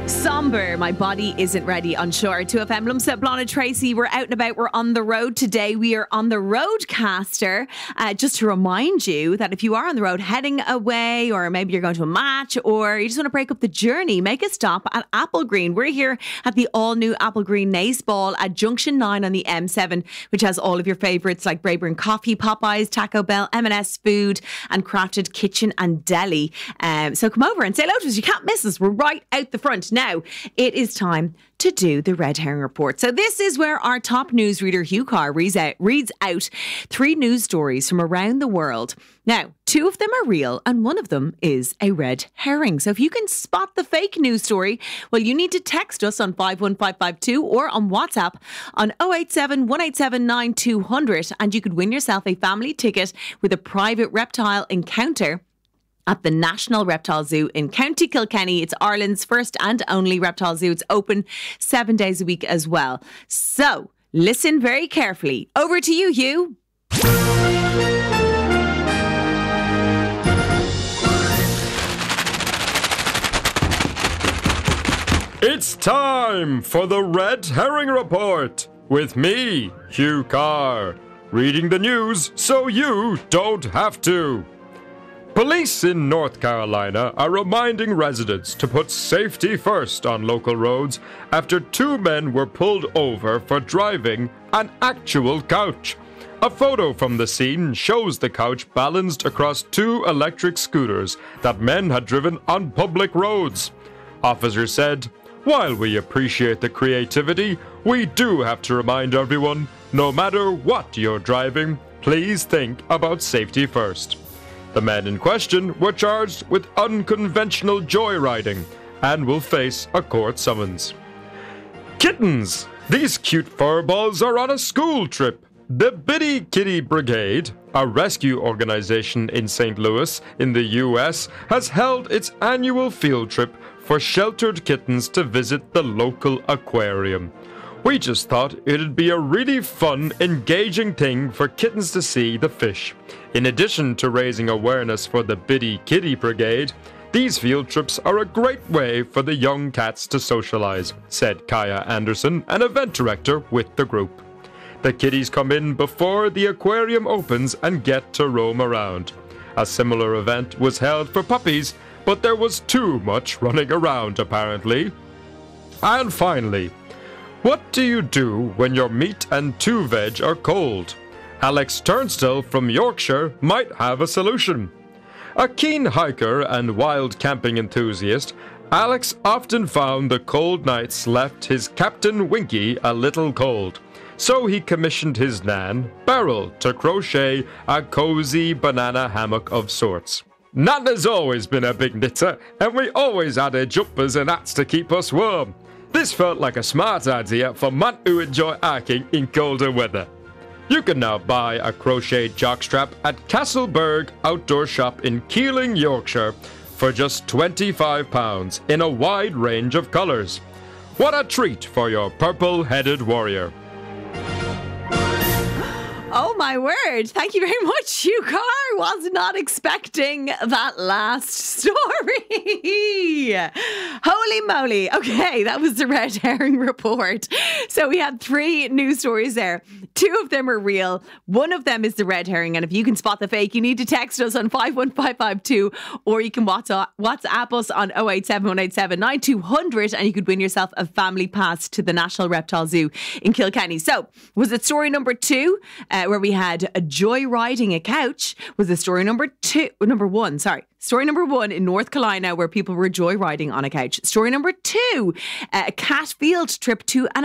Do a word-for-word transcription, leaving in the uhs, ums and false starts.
Somber, my body isn't ready, unsure. two F M, Lumsa, Blonde, Tracy, we're out and about, we're on the road today. We are on the Roadcaster. Uh, just to remind you that if you are on the road heading away, or maybe you're going to a match, or you just want to break up the journey, make a stop at Applegreen. We're here at the all-new Applegreen Nace Ball at Junction nine on the M seven, which has all of your favourites like Braeburn Coffee, Popeyes, Taco Bell, M and S Food, and Crafted Kitchen and Deli. Um, so come over and say hello to us. You can't miss us. We're right out the front. Now, it is time to do the Red Herring Report. So this is where our top newsreader, Hugh Carr, reads out, reads out three news stories from around the world. Now, two of them are real and one of them is a red herring. So if you can spot the fake news story, well, you need to text us on five one five five two or on WhatsApp on oh eight seven, one eight seven, nine two hundred, and you could win yourself a family ticket with a private reptile encounter at the National Reptile Zoo in County Kilkenny. It's Ireland's first and only reptile zoo. It's open seven days a week as well. So listen very carefully. Over to you, Hugh. It's time for the Red Herring Report with me, Hugh Carr, reading the news so you don't have to. Police in North Carolina are reminding residents to put safety first on local roads after two men were pulled over for driving an actual couch. A photo from the scene shows the couch balanced across two electric scooters that men had driven on public roads. Officers said, "While we appreciate the creativity, we do have to remind everyone, no matter what you're driving, please think about safety first." The men in question were charged with unconventional joyriding and will face a court summons. Kittens! These cute furballs are on a school trip. The Bitty Kitty Brigade, a rescue organization in Saint Louis in the U S, has held its annual field trip for sheltered kittens to visit the local aquarium. We just thought it'd be a really fun, engaging thing for kittens to see the fish. In addition to raising awareness for the Bitty Kitty Brigade, these field trips are a great way for the young cats to socialize, said Kaya Anderson, an event director with the group. The kitties come in before the aquarium opens and get to roam around. A similar event was held for puppies, but there was too much running around apparently. And finally, what do you do when your meat and two veg are cold? Alex Turnstile from Yorkshire might have a solution. A keen hiker and wild camping enthusiast, Alex often found the cold nights left his Captain Winky a little cold. So he commissioned his nan, Beryl, to crochet a cozy banana hammock of sorts. Nana's always been a big knitter, and we always added jumpers and hats to keep us warm. This felt like a smart idea for men who enjoy hiking in colder weather. You can now buy a crocheted jockstrap at Castleberg Outdoor Shop in Keeling, Yorkshire for just twenty-five pounds in a wide range of colours. What a treat for your purple-headed warrior. Oh my word. Thank you very much, Hugh Carr. Was not expecting that last story. Holy moly. Okay, that was the Red Herring Report. So we had three news stories there. Two of them are real. One of them is the red herring. And if you can spot the fake, you need to text us on five one five five two or you can WhatsApp, WhatsApp us on oh eight seven, one eight seven, nine two hundred and you could win yourself a family pass to the National Reptile Zoo in Kilkenny. So was it story number two? Uh, where we had a joy riding a couch. Was the story number two, number one, sorry. Story number one in North Carolina where people were joy riding on a couch. Story number two, a cat field trip to an